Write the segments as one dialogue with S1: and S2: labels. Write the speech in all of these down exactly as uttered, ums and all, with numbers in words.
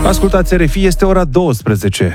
S1: Ascultați R F I, este ora douăsprezece.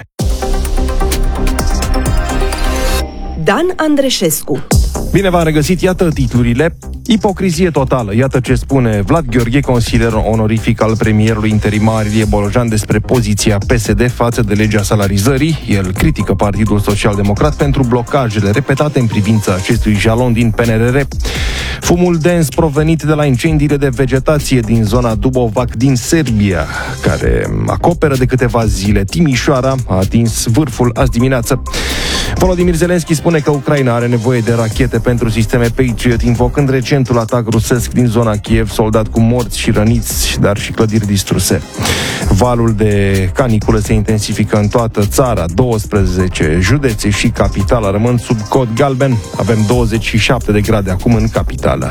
S2: Dan Andreșescu.
S1: Bine v-am regăsit, iată titlurile. Ipocrizie totală, iată ce spune Vlad Gheorghe, consilier onorific al premierului interimar Ilie Bolojan despre poziția P S D față de legea salarizării. El critică Partidul Social Democrat pentru blocajele repetate în privința acestui jalon din P N R R. Fumul dens provenit de la incendiile de vegetație din zona Dubovac din Serbia, care acoperă de câteva zile Timișoara, a atins vârful azi dimineață. Volodymyr Zelensky spune că Ucraina are nevoie de rachete pentru sisteme Patriot, invocând recentul atac rusesc din zona Kiev, soldat cu morți și răniți, dar și clădiri distruse. Valul de caniculă se intensifică în toată țara, douăsprezece județe și capitala rămân sub cod galben, avem douăzeci și șapte de grade acum în capitală.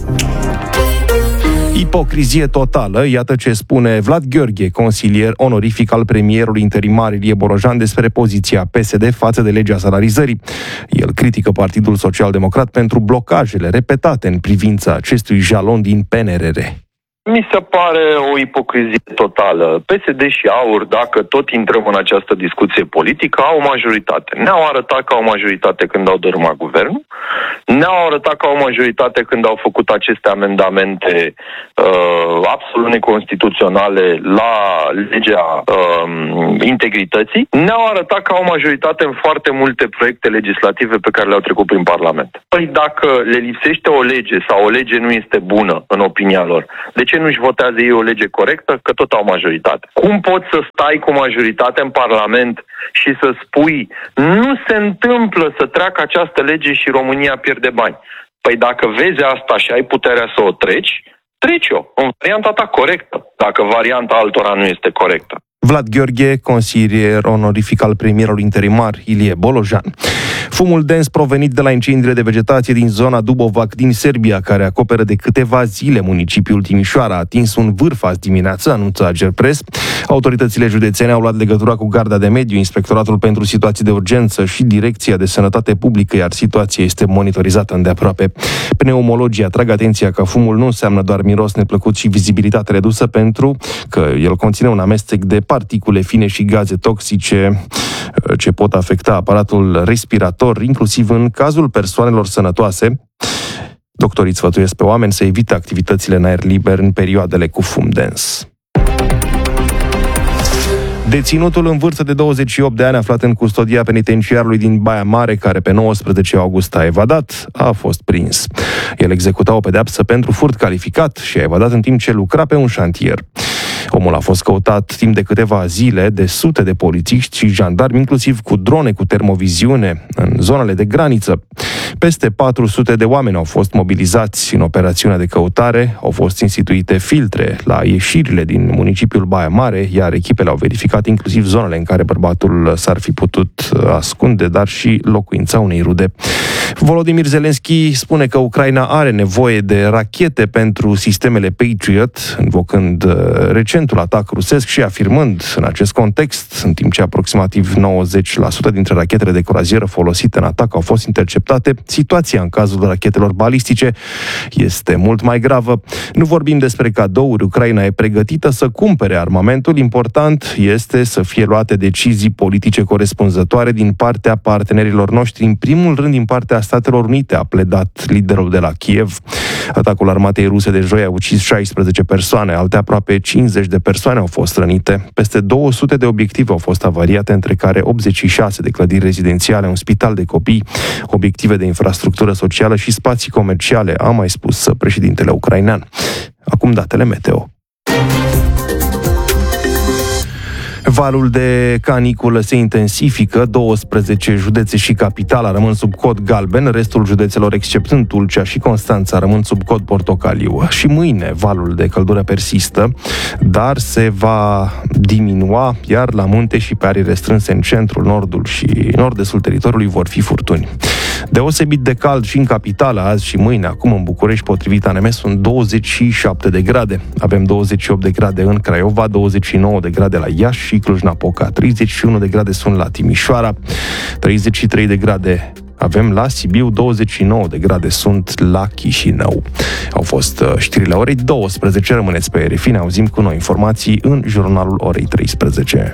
S1: Ipocrizie totală, iată ce spune Vlad Gheorghe, consilier onorific al premierului interimar Ilie Bolojan despre poziția P S D față de legea salarizării. El critică Partidul Social Democrat pentru blocajele repetate în privința acestui jalon din P N R R.
S3: Mi se pare o ipocrizie totală. P S D și AUR, dacă tot intrăm în această discuție politică, au o majoritate. Ne-au arătat că au majoritate când au dărâmat guvernul, ne-au arătat că au majoritate când au făcut aceste amendamente uh, absolut neconstituționale la legea uh, integrității, ne-au arătat că au majoritate în foarte multe proiecte legislative pe care le-au trecut prin Parlament. Păi dacă le lipsește o lege sau o lege nu este bună în opinia lor, de ce nu-și votează ei o lege corectă? Că tot au majoritate. Cum poți să stai cu majoritate în Parlament și să spui nu se întâmplă să treacă această lege și România pierde bani? Păi dacă vezi asta și ai puterea să o treci, treci-o în varianta ta corectă, dacă varianta altora nu este corectă.
S1: Vlad Gheorghe, consilier onorific al premierului interimar Ilie Bolojan. Fumul dens provenit de la incendiile de vegetație din zona Dubovac din Serbia, care acoperă de câteva zile municipiul Timișoara, a atins un vârf azi dimineață, anunță Agerpres. Autoritățile județene au luat legătura cu Garda de Mediu, Inspectoratul pentru Situații de Urgență și Direcția de Sănătate Publică, iar situația este monitorizată îndeaproape. Pneumologii atrag atenția că fumul nu înseamnă doar miros neplăcut și vizibilitate redusă, pentru că el conține un amestec de particule fine și gaze toxice ce pot afecta aparatul respirator, inclusiv în cazul persoanelor sănătoase. Doctorii sfătuiesc pe oameni să evite activitățile în aer liber în perioadele cu fum dens. Deținutul în vârstă de douăzeci și opt de ani, aflat în custodia penitenciarului din Baia Mare, care pe nouăsprezece august a evadat, a fost prins. El executa o pedeapsă pentru furt calificat și a evadat în timp ce lucra pe un șantier. Omul a fost căutat timp de câteva zile de sute de polițiști și jandarmi, inclusiv cu drone cu termoviziune, în zonele de graniță. Peste patru sute de oameni au fost mobilizați în operațiunea de căutare, au fost instituite filtre la ieșirile din municipiul Baia Mare, iar echipele au verificat inclusiv zonele în care bărbatul s-ar fi putut ascunde, dar și locuința unei rude. Volodymyr Zelensky spune că Ucraina are nevoie de rachete pentru sistemele Patriot, invocând recentul atac rusesc și afirmând în acest context, în timp ce aproximativ nouăzeci la sută dintre rachetele de croazieră folosite în atac au fost interceptate, situația în cazul rachetelor balistice este mult mai gravă. Nu vorbim despre cadouri, Ucraina e pregătită să cumpere armamentul, important este să fie luate decizii politice corespunzătoare din partea partenerilor noștri, în primul rând din partea Statelor Unite, a pledat liderul de la Kiev. Atacul armatei ruse de joi a ucis șaisprezece persoane, alte aproape cincizeci de persoane au fost rănite. Peste două sute de obiective au fost avariate, între care optzeci și șase de clădiri rezidențiale, un spital de copii, obiective de infrastructură socială și spații comerciale, a mai spus președintele ucrainean. Acum datele meteo. Valul de caniculă se intensifică, douăsprezece județe și capitala rămân sub cod galben, restul județelor, exceptând Tulcea și Constanța, rămân sub cod portocaliu. Și mâine valul de căldură persistă, dar se va diminua, iar la munte și pe arii restrânse în centrul, nordul și nord-estul teritoriului vor fi furtuni. Deosebit de cald și în capitală azi și mâine, acum în București, potrivit A N M, sunt douăzeci și șapte de grade. Avem douăzeci și opt de grade în Craiova, douăzeci și nouă de grade la Iași și Cluj-Napoca, treizeci și unu de grade sunt la Timișoara, treizeci și trei de grade avem la Sibiu, douăzeci și nouă de grade sunt la Chișinău. Au fost știrile orei douăsprezece, rămâneți pe R F I, ne auzim cu noi informații în jurnalul orei treisprezece.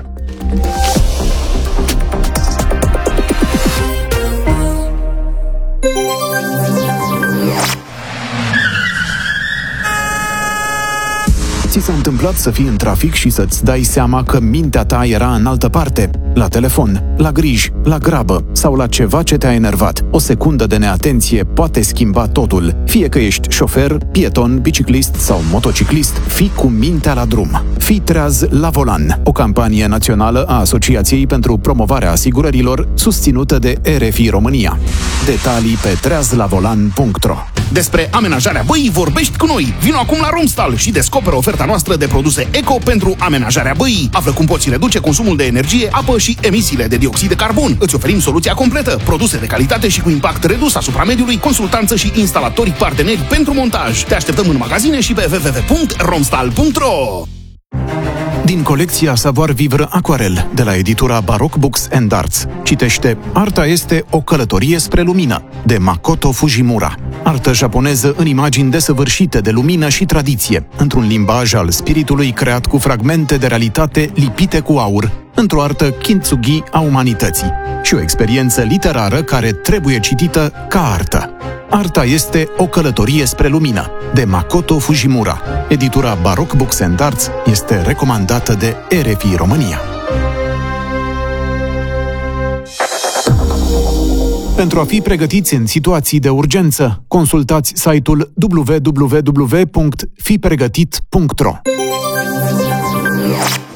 S4: Ți s-a întâmplat să fii în trafic și să-ți dai seama că mintea ta era în altă parte? La telefon, la griji, la grabă sau la ceva ce te-a enervat. O secundă de neatenție poate schimba totul. Fie că ești șofer, pieton, biciclist sau motociclist, fii cu mintea la drum. Fii treaz la volan, o campanie națională a Asociației pentru Promovarea Asigurărilor, susținută de R F I România. Detalii pe treaz la volan punct ro.
S5: Despre amenajarea băii vorbești cu noi. Vino acum la Romstal și descoperă oferta noastră de produse eco pentru amenajarea băii. Află cum poți reduce consumul de energie, apă și emisiile de dioxid de carbon. Îți oferim soluția completă, produse de calitate și cu impact redus asupra mediului, consultanță și instalatori parteneri pentru montaj. Te așteptăm în magazine și pe w w w punct romstal punct ro.
S4: Din colecția Savoir Vivre Aquarel, de la editura Baroque Books and Arts, citește Arta este o călătorie spre lumină, de Makoto Fujimura. Artă japoneză în imagini desăvârșite de lumină și tradiție, într-un limbaj al spiritului creat cu fragmente de realitate lipite cu aur, într-o artă kintsugi a umanității și o experiență literară care trebuie citită ca artă. Arta este o călătorie spre lumină, de Makoto Fujimura. Editura Baroque Books and Arts este recomandată de R F I România. Pentru a fi pregătiți în situații de urgență, consultați site-ul w w w punct fi pregătit punct ro.